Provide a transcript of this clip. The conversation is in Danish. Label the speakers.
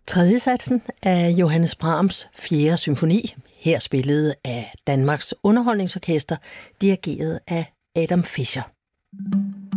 Speaker 1: Tredje satsen af Johannes Brahms 4. symfoni, her spillet af Danmarks Underholdningsorkester, dirigeret af Adam Fischer.